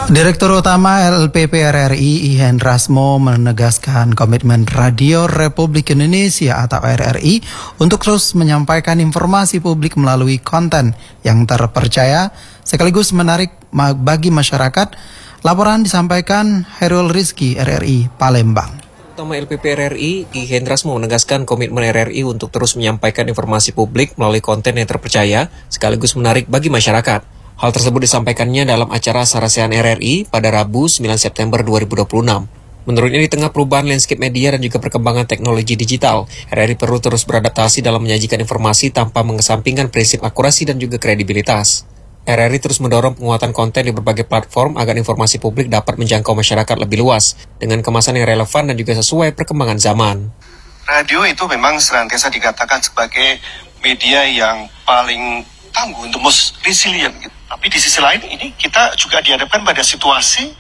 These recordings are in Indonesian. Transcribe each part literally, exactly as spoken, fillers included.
Direktur Utama L P P R R I, I Hendrasmo, menegaskan komitmen Radio Republik Indonesia atau R R I untuk terus menyampaikan informasi publik melalui konten yang terpercaya sekaligus menarik bagi masyarakat. Laporan disampaikan Hairul Rizky, R R I Palembang. Utama L P P R R I, I Hendrasmo, menegaskan komitmen R R I untuk terus menyampaikan informasi publik melalui konten yang terpercaya sekaligus menarik bagi masyarakat. Hal tersebut disampaikannya dalam acara Sarasehan R R I pada Rabu sembilan September dua ribu dua puluh enam. Menurutnya, di tengah perubahan landscape media dan juga perkembangan teknologi digital, R R I perlu terus beradaptasi dalam menyajikan informasi tanpa mengesampingkan prinsip akurasi dan juga kredibilitas. R R I terus mendorong penguatan konten di berbagai platform agar informasi publik dapat menjangkau masyarakat lebih luas dengan kemasan yang relevan dan juga sesuai perkembangan zaman. Radio itu memang senantiasa dikatakan sebagai media yang paling tangguh, untuk most resilient gitu. Tapi di sisi lain ini kita juga dihadapkan pada situasi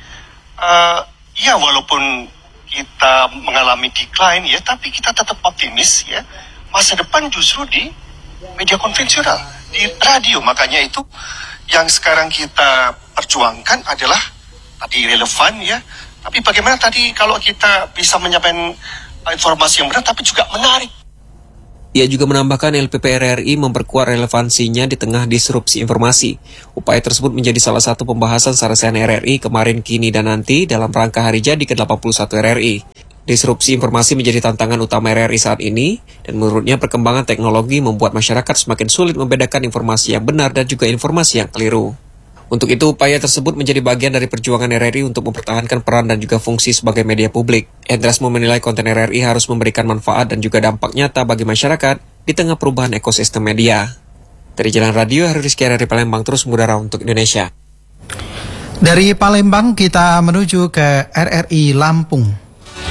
uh, ya walaupun kita mengalami decline ya, tapi kita tetap optimis ya. Masa depan justru di media konvensional, di radio. Makanya itu yang sekarang kita perjuangkan adalah tadi relevan ya. Tapi bagaimana tadi kalau kita bisa menyampaikan informasi yang benar tapi juga menarik. Ia juga menambahkan L P P R R I memperkuat relevansinya di tengah disrupsi informasi. Upaya tersebut menjadi salah satu pembahasan Sarasehan R R I kemarin, kini, dan nanti dalam rangka hari jadi ke delapan puluh satu R R I. Disrupsi informasi menjadi tantangan utama R R I saat ini, dan menurutnya perkembangan teknologi membuat masyarakat semakin sulit membedakan informasi yang benar dan juga informasi yang keliru. Untuk itu, upaya tersebut menjadi bagian dari perjuangan R R I untuk mempertahankan peran dan juga fungsi sebagai media publik. Hendrasmo menilai konten R R I harus memberikan manfaat dan juga dampak nyata bagi masyarakat di tengah perubahan ekosistem media. Dari Jalan Radio, Hairul Rizky, R R I Palembang, terus mengudara untuk Indonesia. Dari Palembang kita menuju ke R R I Lampung.